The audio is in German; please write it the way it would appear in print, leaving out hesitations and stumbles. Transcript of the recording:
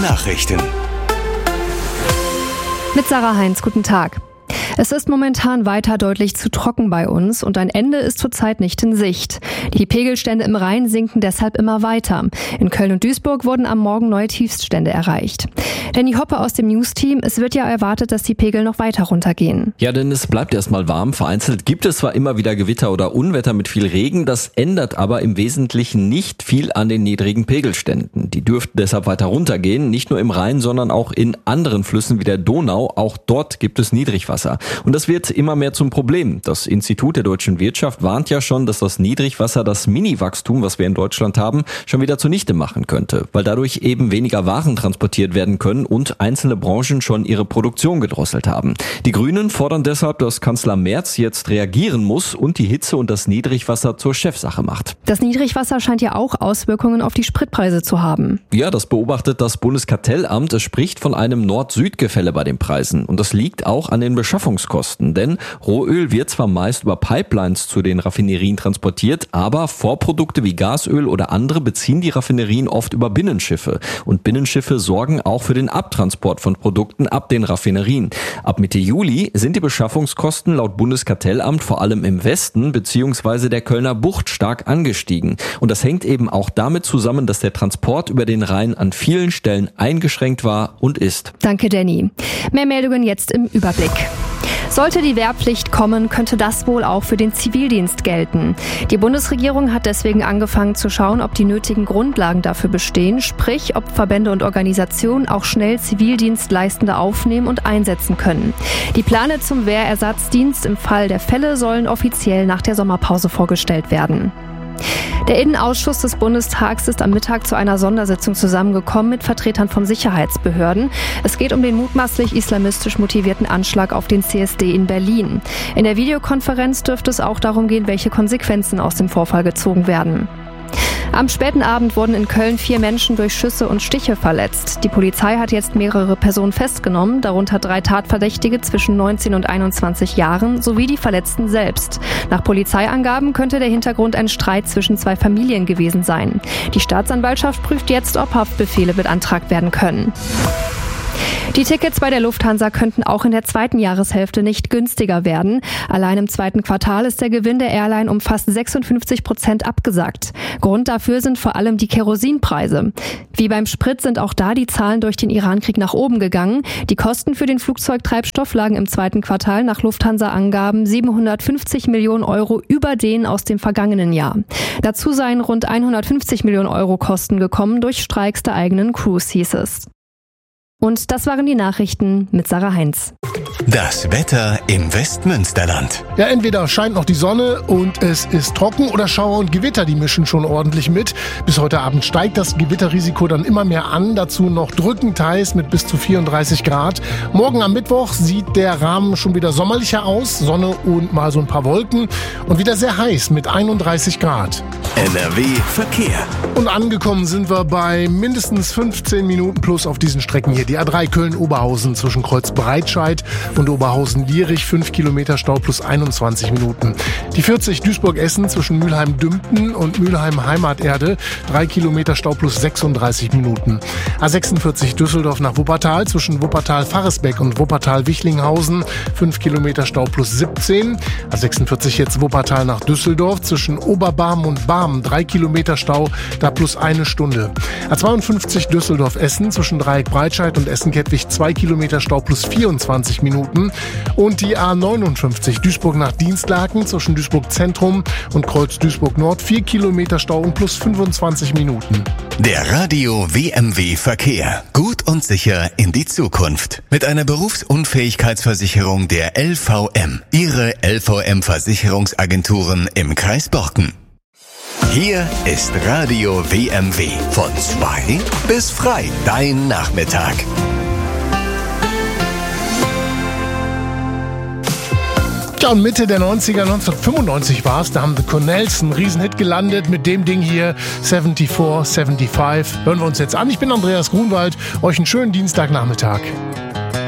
Nachrichten. Mit Sarah Heinz, guten Tag. Es ist momentan weiter deutlich zu trocken bei uns und ein Ende ist zurzeit nicht in Sicht. Die Pegelstände im Rhein sinken deshalb immer weiter. In Köln und Duisburg wurden am Morgen neue Tiefststände erreicht. Danny Hoppe aus dem News-Team, es wird ja erwartet, dass die Pegel noch weiter runtergehen. Ja, denn es bleibt erstmal warm. Vereinzelt gibt es zwar immer wieder Gewitter oder Unwetter mit viel Regen, das ändert aber im Wesentlichen nicht viel an den niedrigen Pegelständen. Die dürften deshalb weiter runtergehen, nicht nur im Rhein, sondern auch in anderen Flüssen wie der Donau. Auch dort gibt es Niedrigwasser. Und das wird immer mehr zum Problem. Das Institut der deutschen Wirtschaft warnt ja schon, dass das Niedrigwasser das Mini-Wachstum, was wir in Deutschland haben, schon wieder zunichte machen könnte, weil dadurch eben weniger Waren transportiert werden können und einzelne Branchen schon ihre Produktion gedrosselt haben. Die Grünen fordern deshalb, dass Kanzler Merz jetzt reagieren muss und die Hitze und das Niedrigwasser zur Chefsache macht. Das Niedrigwasser scheint ja auch Auswirkungen auf die Spritpreise zu haben. Ja, das beobachtet das Bundeskartellamt. Es spricht von einem Nord-Süd-Gefälle bei den Preisen. Und das liegt auch an den Beschaffungskosten. Denn Rohöl wird zwar meist über Pipelines zu den Raffinerien transportiert, aber Vorprodukte wie Gasöl oder andere beziehen die Raffinerien oft über Binnenschiffe. Und Binnenschiffe sorgen auch für den Abtransport von Produkten ab den Raffinerien. Ab Mitte Juli sind die Beschaffungskosten laut Bundeskartellamt vor allem im Westen bzw. der Kölner Bucht stark angestiegen. Und das hängt eben auch damit zusammen, dass der Transport über den Rhein an vielen Stellen eingeschränkt war und ist. Danke, Danny. Mehr Meldungen jetzt im Überblick. Sollte die Wehrpflicht kommen, könnte das wohl auch für den Zivildienst gelten. Die Bundesregierung hat deswegen angefangen zu schauen, ob die nötigen Grundlagen dafür bestehen, sprich, ob Verbände und Organisationen auch schnell Zivildienstleistende aufnehmen und einsetzen können. Die Pläne zum Wehrersatzdienst im Fall der Fälle sollen offiziell nach der Sommerpause vorgestellt werden. Der Innenausschuss des Bundestags ist am Mittag zu einer Sondersitzung zusammengekommen mit Vertretern von Sicherheitsbehörden. Es geht um den mutmaßlich islamistisch motivierten Anschlag auf den CSD in Berlin. In der Videokonferenz dürfte es auch darum gehen, welche Konsequenzen aus dem Vorfall gezogen werden. Am späten Abend wurden in Köln 4 Menschen durch Schüsse und Stiche verletzt. Die Polizei hat jetzt mehrere Personen festgenommen, darunter 3 Tatverdächtige zwischen 19 und 21 Jahren sowie die Verletzten selbst. Nach Polizeiangaben könnte der Hintergrund ein Streit zwischen 2 Familien gewesen sein. Die Staatsanwaltschaft prüft jetzt, ob Haftbefehle beantragt werden können. Die Tickets bei der Lufthansa könnten auch in der zweiten Jahreshälfte nicht günstiger werden. Allein im zweiten Quartal ist der Gewinn der Airline um fast 56% abgesackt. Grund dafür sind vor allem die Kerosinpreise. Wie beim Sprit sind auch da die Zahlen durch den Irankrieg nach oben gegangen. Die Kosten für den Flugzeugtreibstoff lagen im zweiten Quartal nach Lufthansa-Angaben 750 Millionen Euro über denen aus dem vergangenen Jahr. Dazu seien rund 150 Millionen Euro Kosten gekommen durch Streiks der eigenen Crews, hieß es. Und das waren die Nachrichten mit Sarah Heinz. Das Wetter im Westmünsterland. Ja, entweder scheint noch die Sonne und es ist trocken oder Schauer und Gewitter, die mischen schon ordentlich mit. Bis heute Abend steigt das Gewitterrisiko dann immer mehr an. Dazu noch drückend heiß mit bis zu 34 Grad. Morgen am Mittwoch sieht der Rahmen schon wieder sommerlicher aus. Sonne und mal so ein paar Wolken. Und wieder sehr heiß mit 31 Grad. NRW Verkehr. Und angekommen sind wir bei mindestens 15 Minuten plus auf diesen Strecken hier. Die A3 Köln-Oberhausen zwischen Kreuz-Breitscheid und Oberhausen-Lierich, 5 Kilometer Stau plus 21 Minuten. Die 40 Duisburg-Essen zwischen Mülheim-Dümpten und Mülheim-Heimaterde, 3 Kilometer Stau plus 36 Minuten. A46 Düsseldorf nach Wuppertal zwischen Wuppertal-Faresbeck und Wuppertal-Wichlinghausen, 5 Kilometer Stau plus 17. A46 jetzt Wuppertal nach Düsseldorf zwischen Oberbarm und Barm, 3 Kilometer Stau, da plus 1 Stunde. A52 Düsseldorf-Essen zwischen Dreieck-Breitscheid und Essen-Kettwig, 2 Kilometer Stau plus 24 Minuten. Und die A59 Duisburg nach Dienstlaken zwischen Duisburg Zentrum und Kreuz Duisburg Nord, 4 Kilometer Stau und plus 25 Minuten. Der Radio WMW Verkehr. Gut und sicher in die Zukunft. Mit einer Berufsunfähigkeitsversicherung der LVM. Ihre LVM-Versicherungsagenturen im Kreis Borken. Hier ist Radio WMW. Von 2 bis frei. Dein Nachmittag. Ja, und Mitte der 90er, 1995 war es, da haben The Cornells einen Riesenhit gelandet mit dem Ding hier, 74, 75. Hören wir uns jetzt an. Ich bin Andreas Grunwald. Euch einen schönen Dienstagnachmittag.